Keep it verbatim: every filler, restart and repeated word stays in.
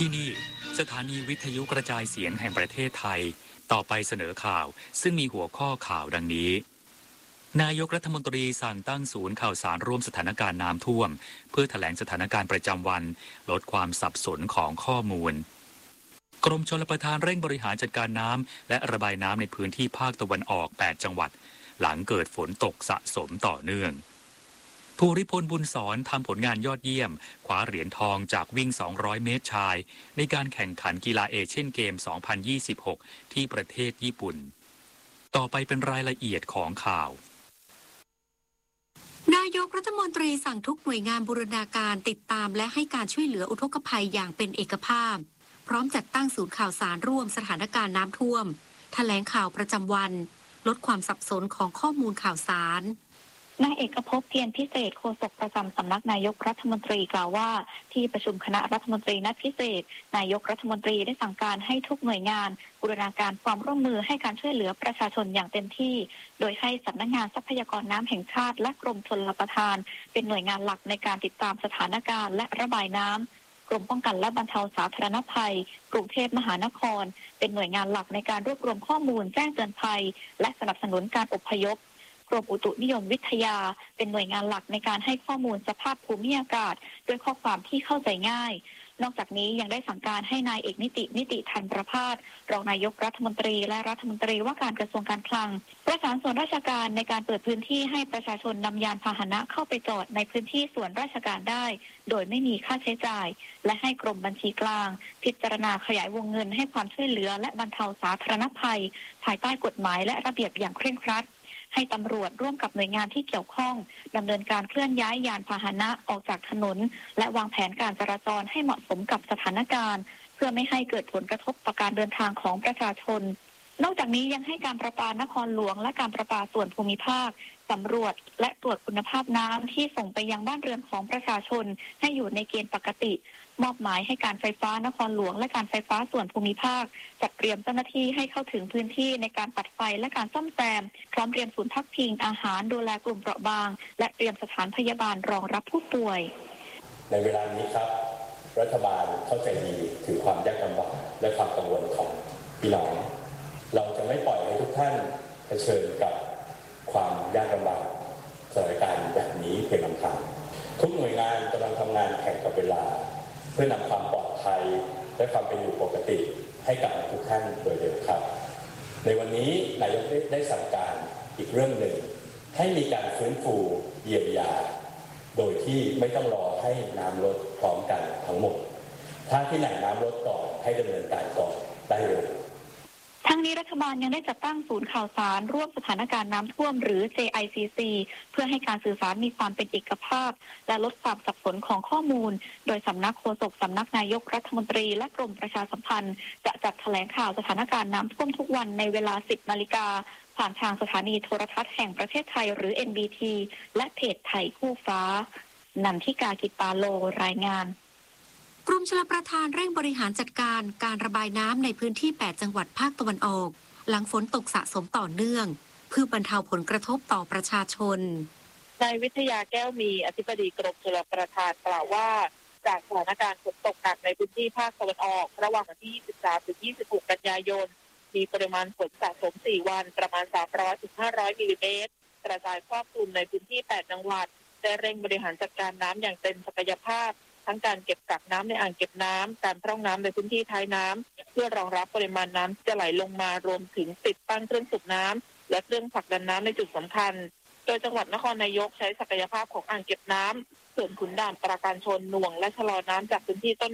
ที่นี่สถานีวิทยุกระจายเสียงแห่งประเทศไทยต่อไปเสนอข่าวซึ่งมีหัวข้อข่าวดังนี้นายกรัฐมนตรีสั่งตั้งศูนย์ข่าวสารร่วมสถานการณ์น้ำท่วมเพื่อแถลงสถานการณ์ประจำวันลดความสับสนของข้อมูลกรมชลประทานเร่งบริหารจัดการน้ำและระบายน้ำในพื้นที่ภาคตะวันออกแปดจังหวัดหลังเกิดฝนตกสะสมต่อเนื่องภูริพลบุญสอนทำผลงานยอดเยี่ยมคว้าเหรียญทองจากวิ่งสองร้อยเมตรชายในการแข่งขันกีฬาเอเชียนเกมสองพันยี่สิบหกที่ประเทศญี่ปุ่นต่อไปเป็นรายละเอียดของข่าวนายกรัฐมนตรีสั่งทุกหน่วยงานบูรณาการติดตามและให้การช่วยเหลืออุทกภัยอย่างเป็นเอกภาพพร้อมจัดตั้งศูนย์ข่าวสารร่วมสถานการณ์น้ำท่วมแถลงข่าวประจำวันลดความสับสนของข้อมูลข่าวสารนายเอกภพเพียรพิเศษโฆษกประจำสำนักนายกรัฐมนตรีกล่าวว่าที่ประชุมคณะรัฐมนตรีนัดพิเศษนายกรัฐมนตรีได้สั่งการให้ทุกหน่วยงานบูรณาการความร่วมมือให้การช่วยเหลือประชาชนอย่างเต็มที่โดยให้สำนักงานทรัพยากรน้ำแห่งชาติและกรมชลประทานเป็นหน่วยงานหลักในการติดตามสถานการณ์และระบายน้ำกรมป้องกันและบรรเทาสาธารณภัยกรุงเทพมหานครเป็นหน่วยงานหลักในการรวบรวมข้อมูลแจ้งเตือนภัยและสนับสนุนการอพยพกรมอุตุนิยมวิทยาเป็นหน่วยงานหลักในการให้ข้อมูลสภาพภูมิอากาศด้วยข้อความที่เข้าใจง่ายนอกจากนี้ยังได้สั่งการให้นายเอกนิตินิติธันประภาสรองนายกรัฐมนตรีและรัฐมนตรีว่าการกระทรวงการคลังประสานส่วนราชการในการเปิดพื้นที่ให้ประชาชนนำยานพาหนะเข้าไปจอดในพื้นที่ส่วนราชการได้โดยไม่มีค่าใช้จ่ายและให้กรมบัญชีกลางพิจารณาขยายวงเงินให้ความช่วยเหลือและบรรเทาสาธารณภัยภายใต้กฎหมายและระเบียบอย่างเคร่งครัดให้ตำรวจร่วมกับหน่วยงานที่เกี่ยวข้องดำเนินการเคลื่อนย้ายยานพาหนะออกจากถนนและวางแผนการจราจรให้เหมาะสมกับสถานการณ์เพื่อไม่ให้เกิดผลกระทบต่อการเดินทางของประชาชนนอกจากนี้ยังให้การประปานครหลวงและการประปาส่วนภูมิภาคสำรวจและตรวจคุณภาพน้ำที่ส่งไปยังบ้านเรือนของประชาชนให้อยู่ในเกณฑ์ปกติมอบหมายให้การไฟฟ้านครหลวงและการไฟฟ้าส่วนภูมิภาคจัดเตรียมเจ้าหน้าที่ให้เข้าถึงพื้นที่ในการตัดไฟและการซ่อมแซมพร้อมเตรียมศูนย์พักพิงอาหารดูแลกลุ่มเปราะบางและเตรียมสถานพยาบาลรองรับผู้ป่วยในเวลานี้ครับรัฐบาลเข้าใจดีถึงความยากลำบากและความกังวลของพี่น้องเราจะไม่ปล่อยให้ทุกท่านเผชิญกับความยากลำบากสถานการณ์แบบนี้เพียงลำพังทุกหน่วยงานกำลังทำงานแข่งกับเวลาเพื่อนำความปลอดภัยและความเป็นอยู่ปกติให้กับทุกท่านโดยเร็วครับในวันนี้นายกได้สั่งการอีกเรื่องหนึ่งให้มีการฟื้นฟูเยียวยาโดยที่ไม่ต้องรอให้น้ำลดพร้อมกันทั้งหมดถ้าที่ไหนน้ำลดก่อนให้ดำเนินการก่อนได้เลยทั้งนี้รัฐบาลยังได้จัดตั้งศูนย์ข่าวสารร่วมสถานการณ์น้ำท่วมหรือ เจ ไอ ซี ซี เพื่อให้การสื่อสารมีความเป็นเอกภาพและลดความสับสนของข้อมูลโดยสำนักโฆษกสำนักนายกรัฐมนตรีและกรมประชาสัมพันธ์จะจัดแถลงข่าวสถานการณ์น้ำท่วมทุกวันในเวลา สิบนาฬิกาผ่านทางสถานีโทรทัศน์แห่งประเทศไทยหรือ เอ็น บี ที และเพจไทยคู่ฟ้านันทิกากิปาโลรายงานกรมชลประทานเร่งบริหารจัดการการระบายน้ำในพื้นที่แปดจังหวัดภาคตะวันออกหลังฝนตกสะสมต่อเนื่องเพื่อบรรเทาผลกระทบต่อประชาชนนายวิทยาแก้วมีอธิบดีกรมชลประทานกล่าวว่าจากสถานการณ์ฝนตกหนักในพื้นที่ภาคตะวันออกระหว่างวันที่ยี่สิบสามถึงยี่สิบหกกันยายนมีปริมาณฝนสะสมสี่วันประมาณสามร้อยถึงห้าร้อยมิลลิเมตรกระจายครอบคลุมในพื้นที่แปดจังหวัดได้เร่งบริหารจัดการน้ำอย่างเต็มศักยภาพทั้งการเก็บกักน้ำในอ่างเก็บน้ำการพร่องน้ำในพื้นที่ท้ายน้ำเพื่อรองรับปริมาณน้ำที่จะไหลลงมารวมถึงติดตั้งเครื่องสูบน้ำและเครื่องผลักดันน้ำในจุดสำคัญโดยจังหวัดนครนายกใช้ศักยภาพของอ่างเก็บน้ำเขื่อนขุนด่านปราการชนหน่วงและชะลอน้ำจากพื้นที่ต้น